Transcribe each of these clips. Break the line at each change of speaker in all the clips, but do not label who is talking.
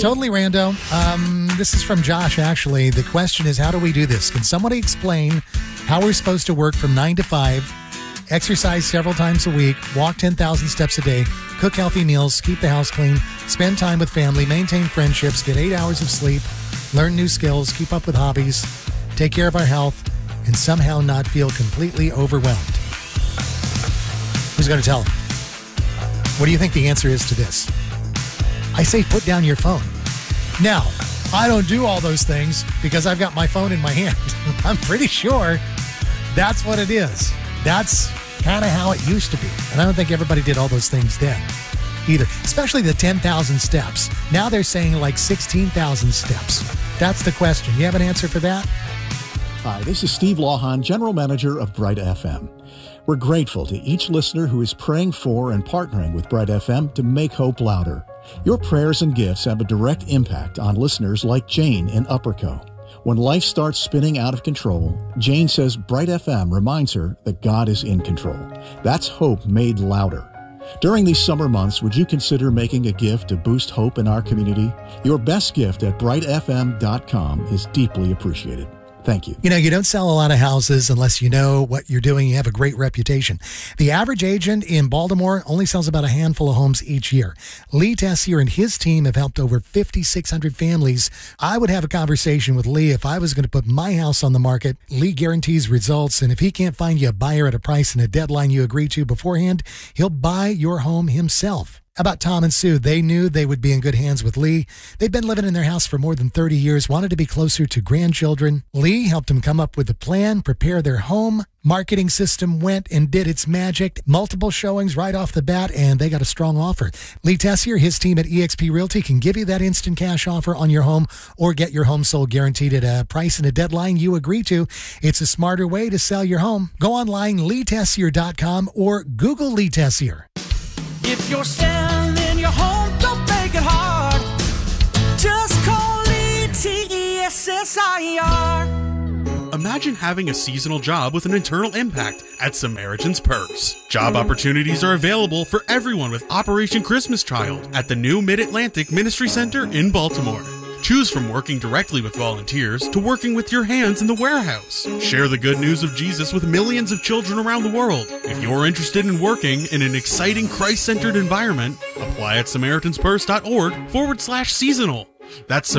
Totally rando. This is from Josh, actually. The question is, how do we do this? Can somebody explain how we're supposed to work from 9 to 5, exercise several times a week, walk 10,000 steps a day, cook healthy meals, keep the house clean, spend time with family, maintain friendships, get 8 hours of sleep, learn new skills, keep up with hobbies, take care of our health, and somehow not feel completely overwhelmed? Who's going to tell them? What do you think the answer is to this? I say put down your phone. Now, I don't do all those things because I've got my phone in my hand. I'm pretty sure that's what it is. That's kind of how it used to be. And I don't think everybody did all those things then either, especially the 10,000 steps. Now they're saying like 16,000 steps. That's the question. You have an answer for that?
Hi, this is Steve Lawhon, General Manager of Bright FM. We're grateful to each listener who is praying for and partnering with Bright FM to make hope louder. Your prayers and gifts have a direct impact on listeners like Jane in Upperco. When life starts spinning out of control, Jane says Bright FM reminds her that God is in control. That's hope made louder. During these summer months, would you consider making a gift to boost hope in our community? Your best gift at brightfm.com is deeply appreciated. Thank you.
You know, you don't sell a lot of houses unless you know what you're doing. You have a great reputation. The average agent in Baltimore only sells about a handful of homes each year. Lee Tessier and his team have helped over 5,600 families. I would have a conversation with Lee if I was going to put my house on the market. Lee guarantees results, and if he can't find you a buyer at a price and a deadline you agree to beforehand, he'll buy your home himself. About Tom and Sue, they knew they would be in good hands with Lee. They've been living in their house for more than 30 years, wanted to be closer to grandchildren. Lee helped them come up with a plan, prepare their home. Marketing system went and did its magic. Multiple showings right off the bat, and they got a strong offer. Lee Tessier, his team at eXp Realty, can give you that instant cash offer on your home or get your home sold guaranteed at a price and a deadline you agree to. It's a smarter way to sell your home. Go online, LeeTessier.com, or Google Lee Tessier.
If you're selling your home, don't make it hard. Just call Lee Tessier.
Imagine having a seasonal job with an internal impact at Samaritan's Perks. Job opportunities are available for everyone with Operation Christmas Child at the new Mid-Atlantic Ministry Center in Baltimore. Choose from working directly with volunteers to working with your hands in the warehouse. Share the good news of Jesus with millions of children around the world. If you're interested in working in an exciting Christ-centered environment, apply at SamaritansPurse.org/seasonal. That's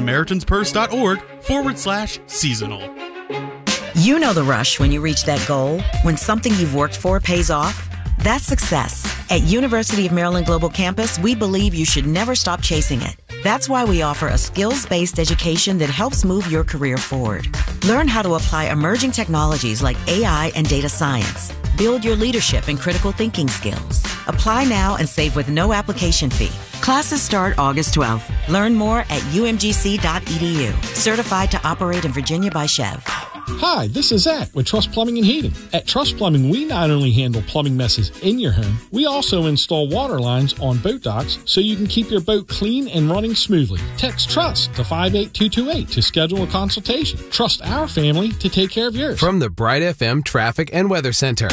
SamaritansPurse.org/seasonal.
You know the rush when you reach that goal, when something you've worked for pays off. That's success. At University of Maryland Global Campus, we believe you should never stop chasing it. That's why we offer a skills-based education that helps move your career forward. Learn how to apply emerging technologies like AI and data science. Build your leadership and critical thinking skills. Apply now and save with no application fee. Classes start August 12th. Learn more at umgc.edu. Certified to operate in Virginia by Chev.
Hi, this is Zach with Trust Plumbing and Heating. At Trust Plumbing, we not only handle plumbing messes in your home, we also install water lines on boat docks so you can keep your boat clean and running smoothly. Text TRUST to 58228 to schedule a consultation. Trust our family to take care of yours.
From the Bright FM Traffic and Weather Center.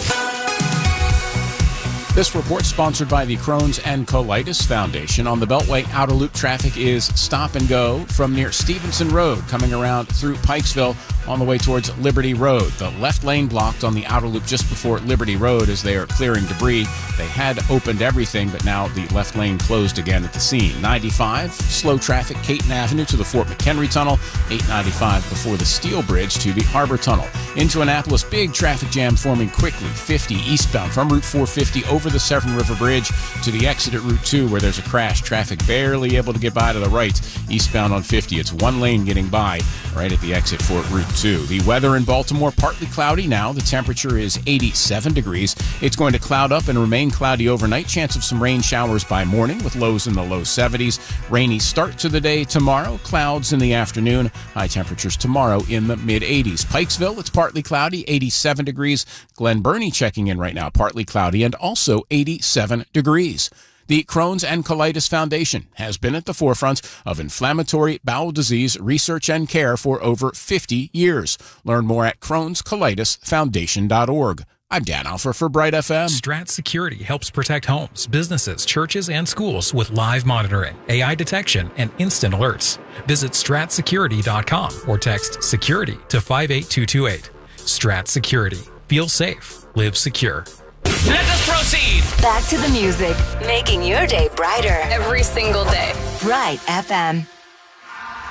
This report sponsored by the Crohn's and Colitis Foundation. On the Beltway, outer loop traffic is stop and go from near Stevenson Road, coming around through Pikesville on the way towards Liberty Road. The left lane blocked on the outer loop just before Liberty Road as they are clearing debris. They had opened everything, but now the left lane closed again at the scene. 95, slow traffic, Caton Avenue to the Fort McHenry Tunnel. 895 before the Steel Bridge to the Harbor Tunnel. Into Annapolis, big traffic jam forming quickly. 50 eastbound from Route 450 over the Severn River Bridge to the exit at Route 2 where there's a crash. Traffic barely able to get by to the right. Eastbound on 50, it's one lane getting by right at the exit for Route 2. The weather in Baltimore, partly cloudy now. The temperature is 87 degrees. It's going to cloud up and remain cloudy overnight. Chance of some rain showers by morning with lows in the low 70s. Rainy start to the day tomorrow. Clouds in the afternoon. High temperatures tomorrow in the mid-80s. Pikesville, it's partly cloudy, 87 degrees. Glen Burnie checking in right now, partly cloudy and also 87 degrees. The Crohn's and Colitis Foundation has been at the forefront of inflammatory bowel disease research and care for over 50 years. Learn more at Crohn'sColitisFoundation.org. I'm Dan Alfer for Bright FM.
Strat Security helps protect homes, businesses, churches, and schools with live monitoring, AI detection, and instant alerts. Visit stratsecurity.com or text security to 58228. Strat Security. Feel safe. Live secure.
Let us proceed.
Back to the music, making your day brighter.
Every single day.
Bright FM.